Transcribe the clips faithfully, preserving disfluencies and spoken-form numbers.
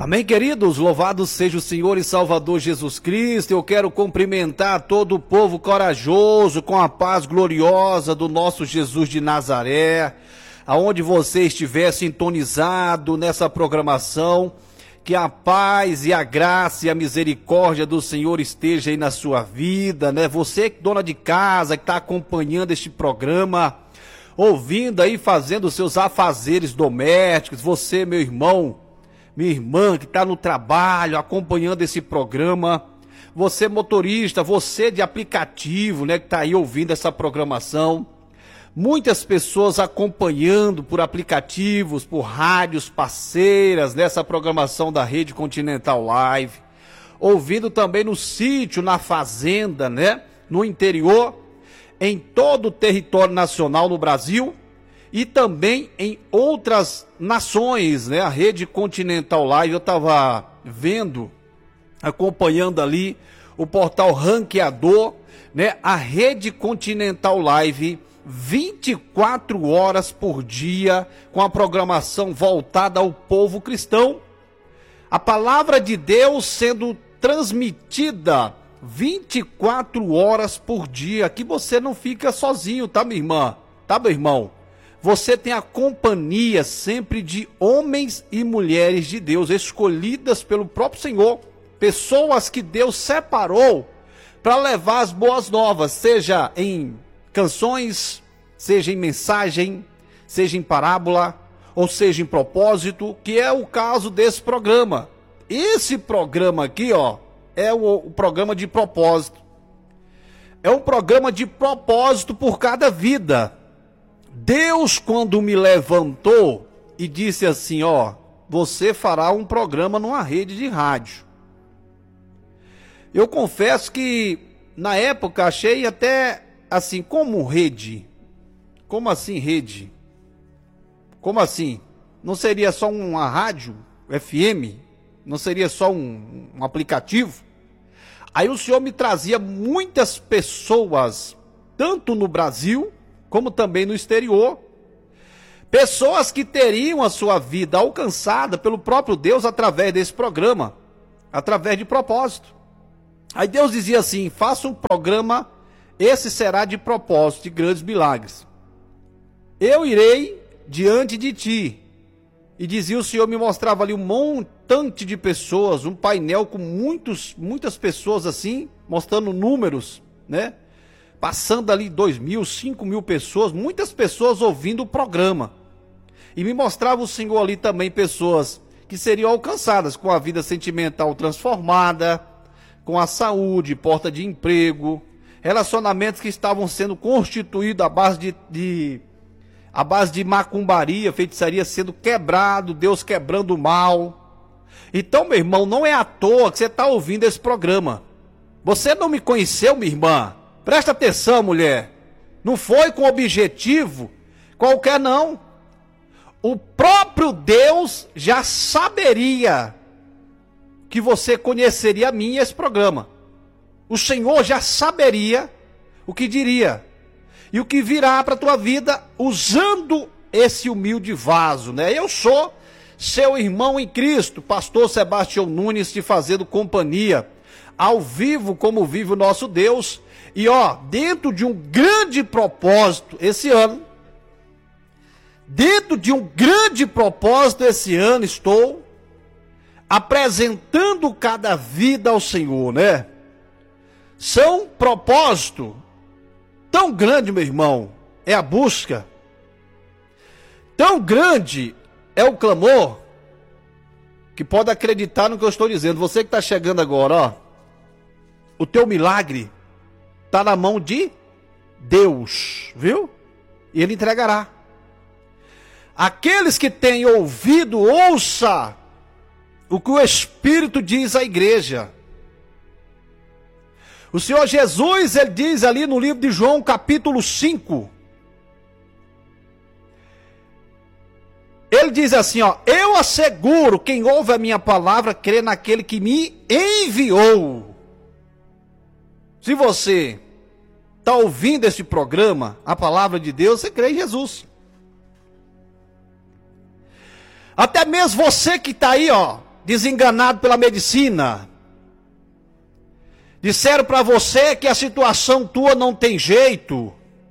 Amém, queridos? Louvado seja o Senhor e Salvador Jesus Cristo. Eu quero cumprimentar todo o povo corajoso com a paz gloriosa do nosso Jesus de Nazaré. Aonde você estiver sintonizado nessa programação, que a paz e a graça e a misericórdia do Senhor esteja aí na sua vida, né? Você, dona de casa, que está acompanhando este programa, ouvindo aí, fazendo os seus afazeres domésticos, você, meu irmão, minha irmã que está no trabalho, acompanhando esse programa, você motorista, você de aplicativo, né, que está aí ouvindo essa programação, muitas pessoas acompanhando por aplicativos, por rádios parceiras nessa programação da Rede Continental Live, ouvindo também no sítio, na fazenda, né, no interior, em todo o território nacional no Brasil, e também em outras nações, né? A Rede Continental Live, eu estava vendo, acompanhando ali o portal Ranqueador, né? A Rede Continental Live, vinte e quatro horas por dia, com a programação voltada ao povo cristão. A palavra de Deus sendo transmitida vinte e quatro horas por dia, que você não fica sozinho, tá, minha irmã? Tá, meu irmão? Você tem a companhia sempre de homens e mulheres de Deus, escolhidas pelo próprio Senhor, pessoas que Deus separou para levar as boas novas, seja em canções, seja em mensagem, seja em parábola, ou seja em propósito, que é o caso desse programa. Esse programa aqui, ó, é o, o programa de propósito. É um programa de propósito por cada vida. Deus, quando me levantou e disse assim, ó, você fará um programa numa rede de rádio. Eu confesso que, na época, achei até assim, como rede? Como assim rede? Como assim? Não seria só uma rádio F M? Não seria só um, um aplicativo? Aí o Senhor me trazia muitas pessoas, tanto no Brasil, como também no exterior, pessoas que teriam a sua vida alcançada pelo próprio Deus através desse programa, através de propósito. Aí Deus dizia assim, faça um programa, esse será de propósito, de grandes milagres. Eu irei diante de ti. E dizia o Senhor, me mostrava ali um montante de pessoas, um painel com muitos, muitas pessoas assim, mostrando números, né? Passando ali dois mil, cinco mil pessoas, muitas pessoas ouvindo o programa. E me mostrava o Senhor ali também pessoas que seriam alcançadas com a vida sentimental transformada, com a saúde, porta de emprego, relacionamentos que estavam sendo constituídos à base de, de, à base de macumbaria, feitiçaria sendo quebrado, Deus quebrando o mal. Então, meu irmão, não é à toa que você está ouvindo esse programa. Você não me conheceu, minha irmã? Presta atenção, mulher. Não foi com objetivo qualquer, não. O próprio Deus já saberia que você conheceria a mim e esse programa. O Senhor já saberia o que diria e o que virá para a tua vida usando esse humilde vaso, né? Eu sou seu irmão em Cristo, pastor Sebastião Nunes, te fazendo companhia, ao vivo como vive o nosso Deus. E ó, dentro de um grande propósito esse ano, dentro de um grande propósito esse ano, estou apresentando cada vida ao Senhor, né? São propósito tão grande, meu irmão, é a busca, tão grande é o clamor, que pode acreditar no que eu estou dizendo. Você que está chegando agora, ó, o teu milagre está na mão de Deus, viu? E Ele entregará. Aqueles que têm ouvido, ouça o que o Espírito diz à igreja. O Senhor Jesus, Ele diz ali no livro de João, capítulo cinco. Ele diz assim, ó, eu asseguro, quem ouve a minha palavra, crê naquele que me enviou. Se você está ouvindo esse programa, a palavra de Deus, você crê em Jesus. Até mesmo você que está aí, ó, desenganado pela medicina. Disseram para você que a situação tua não tem jeito.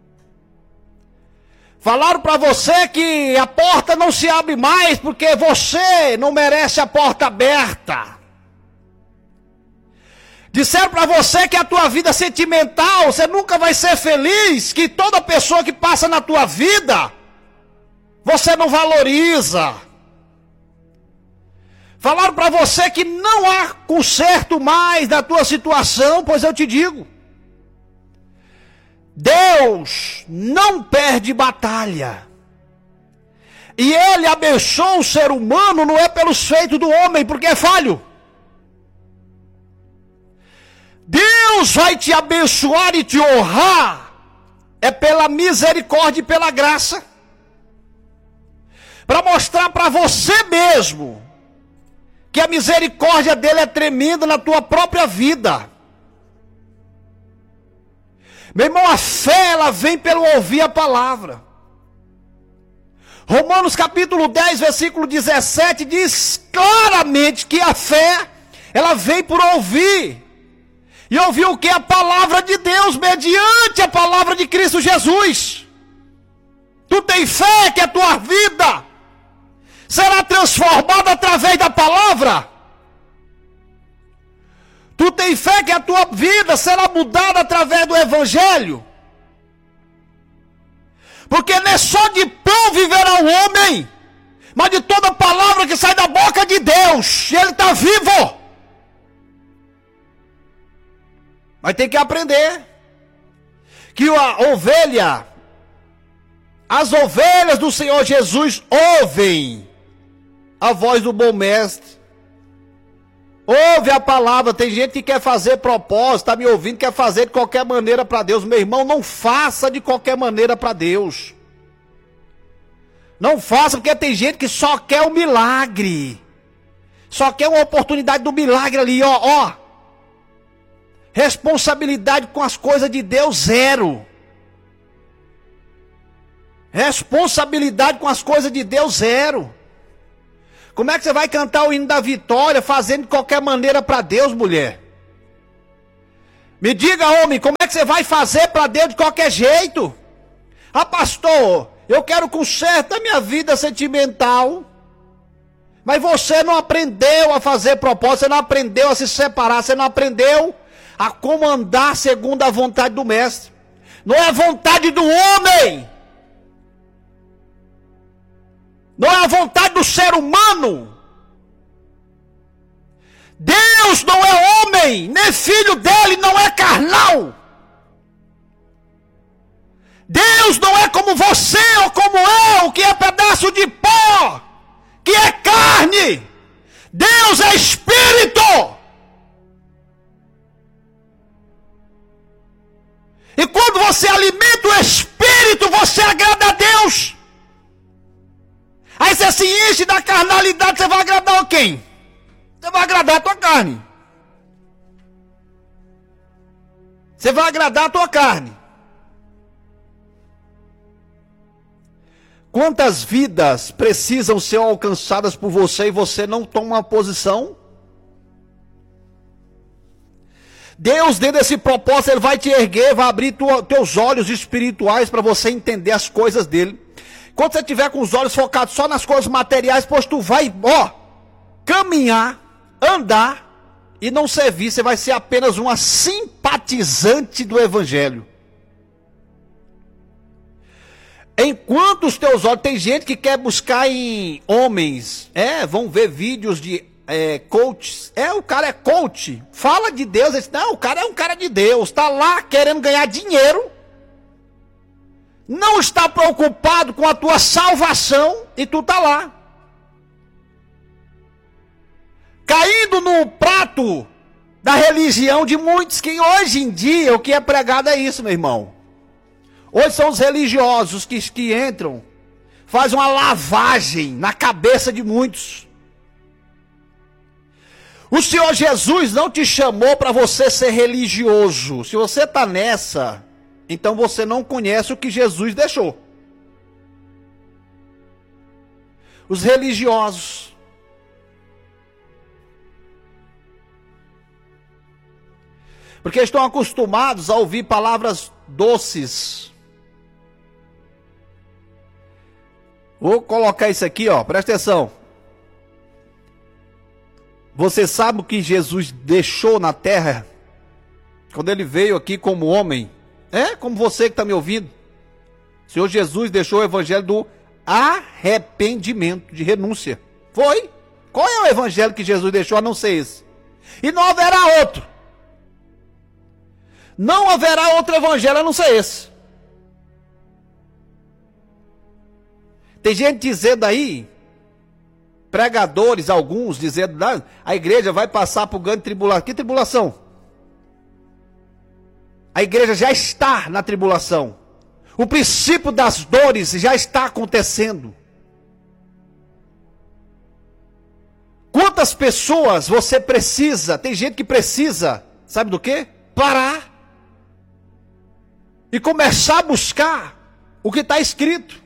Falaram para você que a porta não se abre mais porque você não merece a porta aberta. Disseram para você que a tua vida sentimental, você nunca vai ser feliz, que toda pessoa que passa na tua vida, você não valoriza. Falaram para você que não há conserto mais da tua situação, pois eu te digo, Deus não perde batalha. E Ele abençoa o ser humano, não é pelos feitos do homem, porque é falho. Deus vai te abençoar e te honrar, é pela misericórdia e pela graça. Para mostrar para você mesmo, que a misericórdia dele é tremenda na tua própria vida. Meu irmão, a fé, ela vem pelo ouvir a palavra. Romanos capítulo dez, versículo dezessete, diz claramente que a fé, ela vem por ouvir. E ouvir o que? A palavra de Deus, mediante a palavra de Cristo Jesus. Tu tem fé que a tua vida será transformada através da palavra? Tu tem fé que a tua vida será mudada através do evangelho? Porque não é só de pão viverá o homem, mas de toda palavra que sai da boca de Deus. E Ele está vivo. Mas tem que aprender que a ovelha, as ovelhas do Senhor Jesus ouvem a voz do bom mestre. Ouve a palavra. Tem gente que quer fazer propósito, está me ouvindo, quer fazer de qualquer maneira para Deus. Meu irmão, não faça de qualquer maneira para Deus. Não faça, porque tem gente que só quer o milagre. Só quer uma oportunidade do milagre ali, ó, ó. Responsabilidade com as coisas de Deus, zero. Responsabilidade com as coisas de Deus, zero. Como é que você vai cantar o hino da vitória fazendo de qualquer maneira para Deus, mulher? Me diga, homem, como é que você vai fazer para Deus de qualquer jeito? Ah, pastor, eu quero conserto da minha vida sentimental. Mas você não aprendeu a fazer propósito, você não aprendeu a se separar, você não aprendeu a comandar segundo a vontade do mestre. Não é a vontade do homem. Não é a vontade do ser humano. Deus não é homem, nem filho dele, não é carnal. Deus não é como você ou como eu, que é pedaço de pó, que é carne. Deus é espírito. E quando você alimenta o espírito, você agrada a Deus. Aí você se enche da carnalidade, você vai agradar a quem? Você vai agradar a tua carne. Você vai agradar a tua carne. Quantas vidas precisam ser alcançadas por você e você não toma uma posição? Deus, dentro desse propósito, Ele vai te erguer, vai abrir tua, teus olhos espirituais para você entender as coisas dEle. Quando você estiver com os olhos focados só nas coisas materiais, pois tu vai, ó, caminhar, andar e não servir. Você vai ser apenas uma simpatizante do Evangelho. Enquanto os teus olhos, tem gente que quer buscar em homens, é, vão ver vídeos de é, coaches, é, o cara é coach, fala de Deus, diz, não, o cara é um cara de Deus, está lá querendo ganhar dinheiro, não está preocupado com a tua salvação e tu está lá, caindo no prato da religião de muitos, que hoje em dia o que é pregado é isso, meu irmão. Hoje são os religiosos que, que entram, fazem uma lavagem na cabeça de muitos. O Senhor Jesus não te chamou para você ser religioso. Se você está nessa, então você não conhece o que Jesus deixou. Os religiosos. Porque estão acostumados a ouvir palavras doces. Vou colocar isso aqui, ó, presta atenção. Você sabe o que Jesus deixou na terra? Quando ele veio aqui como homem? É, como você que está me ouvindo. O Senhor Jesus deixou o evangelho do arrependimento, de renúncia. Foi. Qual é o evangelho que Jesus deixou a não ser esse? E não haverá outro. Não haverá outro evangelho a não ser esse. Tem gente dizendo aí, pregadores, alguns, dizendo, a igreja vai passar por grande tribulação. Que tribulação? A igreja já está na tribulação. O princípio das dores já está acontecendo. Quantas pessoas você precisa? Tem gente que precisa, sabe do quê? Parar. E começar a buscar o que está escrito.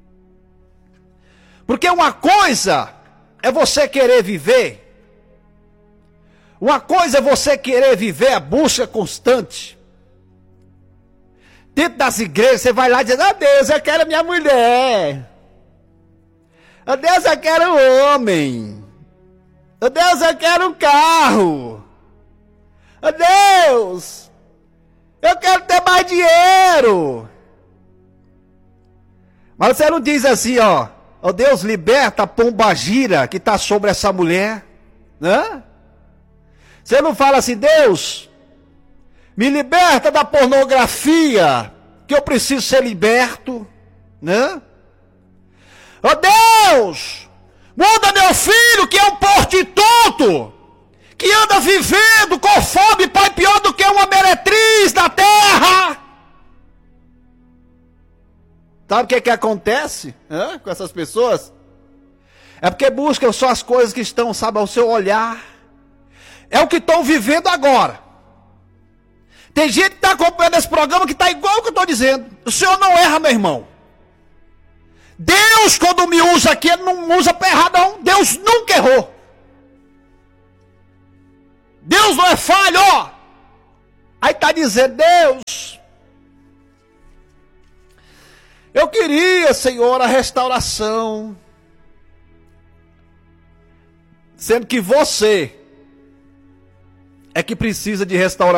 Porque uma coisa é você querer viver. Uma coisa é você querer viver a busca constante. Dentro das igrejas, você vai lá dizendo, ah, Deus, eu quero minha mulher. Ah, Deus, eu quero um homem. Ah, Deus, eu quero um carro. Ah, Deus, eu quero ter mais dinheiro. Mas você não diz assim, ó, ó Deus, liberta a pombagira que está sobre essa mulher. Né? Você não fala assim, Deus, me liberta da pornografia, que eu preciso ser liberto, né? Ó Deus, muda meu filho, que é um prostituto, que anda vivendo com fome, pai, pior do que uma meretriz na terra. Sabe o que que acontece, né, com essas pessoas? É porque buscam só as coisas que estão, sabe, ao seu olhar. É o que estão vivendo agora. Tem gente que está acompanhando esse programa que está igual o que eu estou dizendo. O senhor não erra, meu irmão. Deus, quando me usa aqui, ele não usa para errar, não. Deus nunca errou. Deus não é falho, ó. Aí está dizendo, Deus, eu queria, Senhor, a restauração. Sendo que você é que precisa de restauração.